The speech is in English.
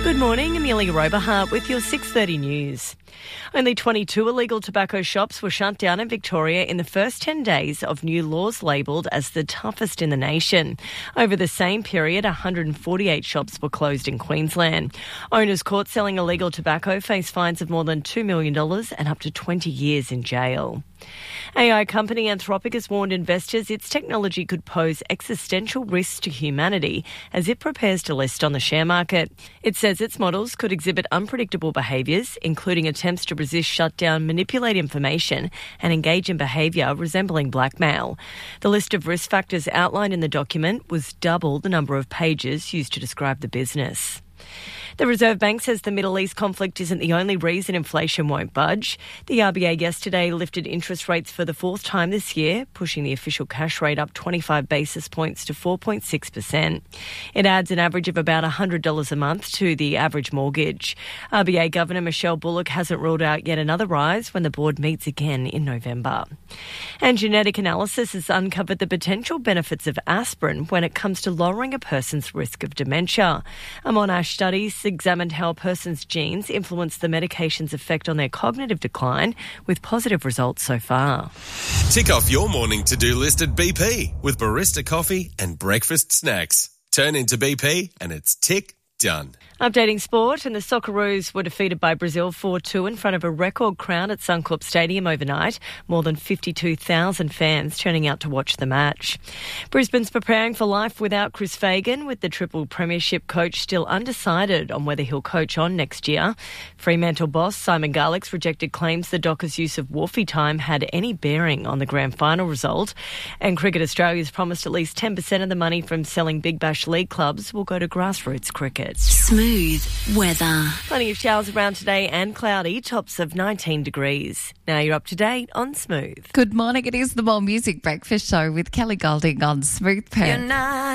Good morning, Amelia Roberhart with your 6:30 news. Only 22 illegal tobacco shops were shut down in Victoria in the first 10 days of new laws labelled as the toughest in the nation. Over the same period, 148 shops were closed in Queensland. Owners caught selling illegal tobacco face fines of more than $2 million and up to 20 years in jail. AI company Anthropic has warned investors its technology could pose existential risks to humanity as it prepares to list on the share market. It says its models could exhibit unpredictable behaviours, including attempts to resist shutdown, manipulate information and engage in behaviour resembling blackmail. The list of risk factors outlined in the document was double the number of pages used to describe the business. The Reserve Bank says the Middle East conflict isn't the only reason inflation won't budge. The RBA yesterday lifted interest rates for the fourth time this year, pushing the official cash rate up 25 basis points to 4.6%. It adds an average of about $100 a month to the average mortgage. RBA Governor Michelle Bullock hasn't ruled out yet another rise when the board meets again in November. And genetic analysis has uncovered the potential benefits of aspirin when it comes to lowering a person's risk of dementia. A Monash study examined how a person's genes influence the medication's effect on their cognitive decline, with positive results so far. Tick off your morning to-do list at BP with barista coffee and breakfast snacks. Turn into BP and it's tick done. Updating sport, and the Socceroos were defeated by Brazil 4-2 in front of a record crowd at Suncorp Stadium overnight. More than 52,000 fans turning out to watch the match. Brisbane's preparing for life without Chris Fagan, with the triple premiership coach still undecided on whether he'll coach on next year. Fremantle boss Simon Garlick's rejected claims the Dockers' use of Wharfie time had any bearing on the grand final result. And Cricket Australia's promised at least 10% of the money from selling Big Bash League clubs will go to grassroots cricket. Smooth weather. Plenty of showers around today and cloudy, tops of 19 degrees. Now you're up to date on Smooth. Good morning. It is the More Music Breakfast Show with Kelly Golding on Smooth Perth. You're not